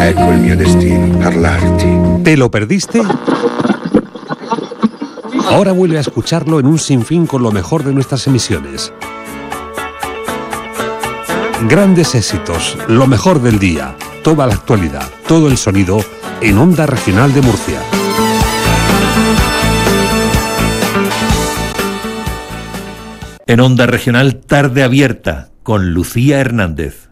Ecco il mio destino, parlarti. ¿Te lo perdiste? Ahora vuelve a escucharlo en un sinfín con lo mejor de nuestras emisiones. Grandes éxitos, lo mejor del día, toda la actualidad, todo el sonido en Onda Regional de Murcia. En Onda Regional, Tarde Abierta, con Lucía Hernández.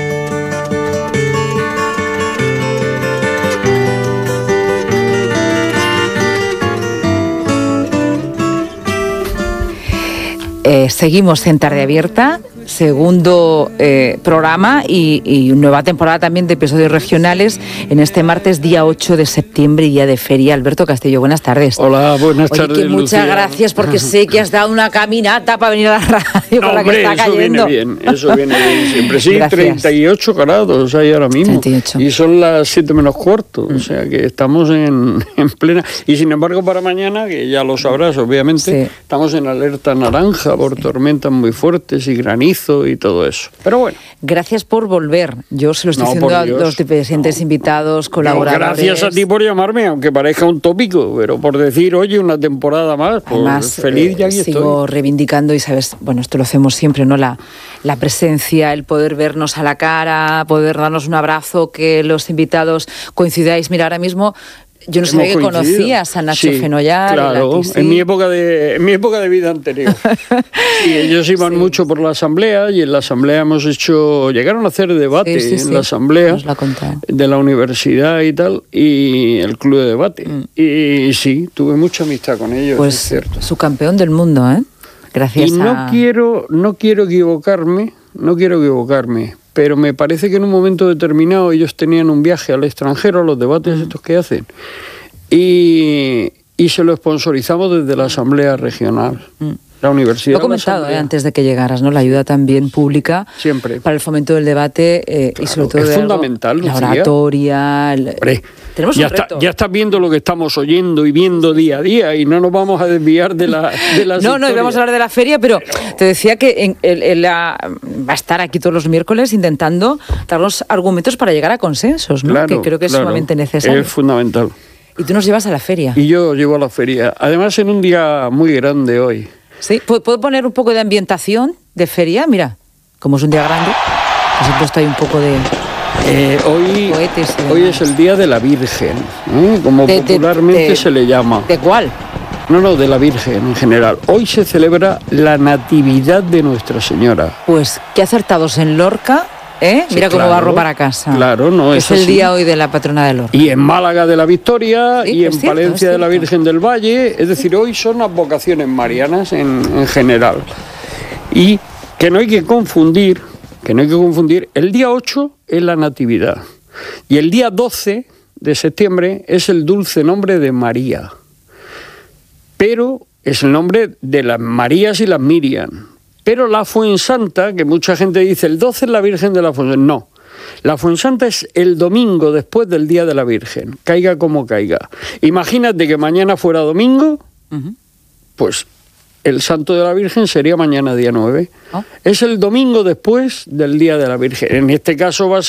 Seguimos en Tarde Abierta, segundo programa y nueva temporada también de episodios regionales en este martes, día 8 de septiembre, día de feria. Alberto Castillo, buenas tardes. Hola, buenas tardes, que muchas Lucía. Gracias, porque sé que has dado una caminata para venir a la radio con la que está cayendo. Eso viene bien siempre. Sí, Gracias. 38 grados hay ahora mismo. 38. Y son las 7 menos cuarto, o sea que estamos en plena. Y sin embargo, para mañana, que ya lo sabrás, obviamente, Sí. estamos en alerta naranja por tormentas muy fuertes y granizo y todo eso. Pero bueno. Gracias por volver. Yo se lo estoy No, diciendo por a Dios. los presentes invitados, No, colaboradores. gracias a ti por llamarme, aunque parezca un tópico, pero por decir, oye, una temporada más, pues Además, feliz ya aquí sigo estoy. reivindicando, y sabes, bueno, esto lo hacemos siempre, ¿no? La presencia, el poder vernos a la cara, poder darnos un abrazo, que los invitados coincidáis. Mira, ahora mismo yo no sabía que Hemos coincidido. conocías a Nacho Sí, Fenollar. claro, en mi época de vida anterior. Sí, ellos iban Sí. mucho por la asamblea, y en la asamblea llegaron a hacer debate en la asamblea Nos lo ha contado. de la universidad y tal, y el club de debate. Y sí, tuve mucha amistad con ellos, es Pues cierto. su campeón del mundo, ¿eh? Gracias Y no quiero equivocarme, pero me parece que en un momento determinado ellos tenían un viaje al extranjero, a los debates estos que hacen, y se lo sponsorizamos desde la Asamblea Regional. La universidad. Lo he comentado antes de que llegaras, ¿no? La ayuda también pública Siempre. para el fomento del debate y Claro, sobre todo es de fundamental, la Lucía. oratoria. Hombre, Tenemos un reto. ya estás viendo lo que estamos oyendo y viendo día a día, y no nos vamos a desviar de las No, íbamos a hablar de la feria, pero te decía que va a estar aquí todos los miércoles intentando darnos argumentos para llegar a consensos, ¿no? Claro, Que creo que es claro, sumamente necesario. Es fundamental. Y tú nos llevas a la feria. Y yo llevo a la feria, además en un día muy grande hoy. ¿Sí? ¿Puedo poner un poco de ambientación de feria? Mira, como es un día grande, pues he puesto ahí un poco de... Hoy Hoy es el Día de la Virgen, como popularmente se le llama. ¿De cuál? No, de la Virgen en general. Hoy se celebra la Natividad de Nuestra Señora. Pues qué acertados en Lorca, ¿eh? Sí, Mira cómo claro, barro para casa. Claro, no es es el así. día hoy de la patrona de Lorca. Y en Málaga de la Victoria, Sí, y en es cierto, Palencia es de la cierto. Virgen del Valle. Es decir, hoy son las vocaciones marianas en general. Y que no hay que confundir, el día 8 es la Natividad. Y el día 12 de septiembre es el dulce nombre de María. Pero es el nombre de las Marías y las Miriam. Pero la Fuensanta, que mucha gente dice, el 12 es la Virgen de la Fuensanta. No. La Fuensanta es el domingo después del Día de la Virgen, caiga como caiga. Imagínate que mañana fuera domingo, pues el Santo de la Virgen sería mañana día 9. Es el domingo después del Día de la Virgen. En este caso va a ser